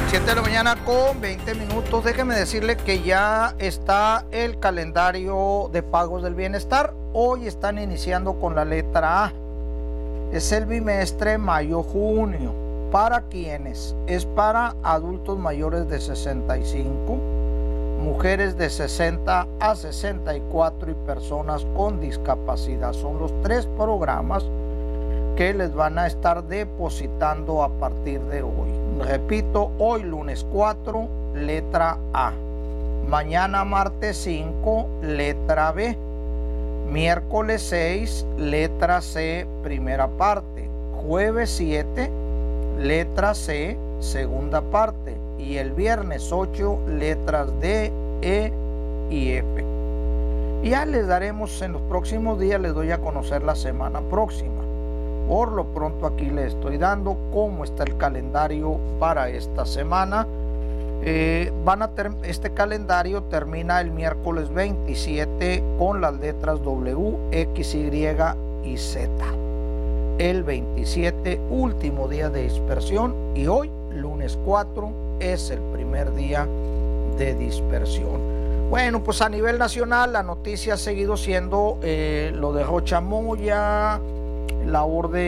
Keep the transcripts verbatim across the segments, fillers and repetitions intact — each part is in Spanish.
siete de la mañana con veinte minutos. Déjeme decirle que ya está el calendario de pagos del bienestar. Hoy están iniciando con la letra A. Es el bimestre mayo-junio. ¿Para quiénes? Es para adultos mayores de sesenta y cinco, mujeres de sesenta a sesenta y cuatro y personas con discapacidad. Son los tres programas que les van a estar depositando a partir de hoy. Repito, hoy lunes cuatro, letra A. Mañana martes cinco, letra B. Miércoles seis, letra C, primera parte. Jueves siete, letra C, segunda parte. Y el viernes ocho, letras D, E y F. Ya les daremos en los próximos días, les doy a conocer la semana próxima. Por lo pronto aquí les estoy dando cómo está el calendario para esta semana. Eh, van a ter este calendario termina el miércoles veintisiete con las letras W, X, Y y Z. El veintisiete, último día de dispersión, y hoy, lunes cuatro, es el primer día de dispersión. Bueno, pues a nivel nacional la noticia ha seguido siendo eh, lo de Rocha Moya, la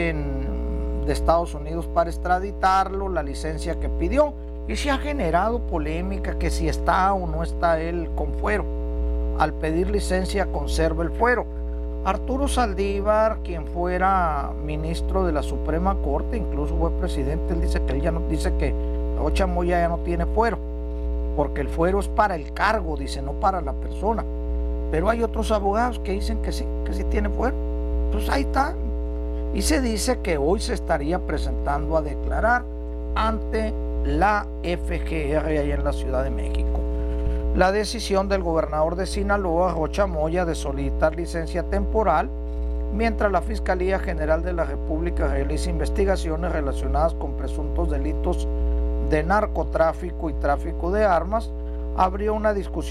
orden de Estados Unidos para extraditarlo, la licencia que pidió, y se ha generado polémica que si está o no está él con fuero. Al pedir licencia conserva el fuero. Arturo Saldívar, quien fuera ministro de la Suprema Corte, incluso fue presidente, él dice que él ya no, dice que Rocha Moya ya no tiene fuero, porque el fuero es para el cargo, dice, no para la persona. Pero hay otros abogados que dicen que sí, que sí tiene fuero. Pues ahí está. Y se dice que hoy se estaría presentando a declarar ante la F G R allá en la Ciudad de México. La decisión del gobernador de Sinaloa, Rocha Moya, de solicitar licencia temporal, mientras la Fiscalía General de la República realiza investigaciones relacionadas con presuntos delitos de narcotráfico y tráfico de armas, abrió una discusión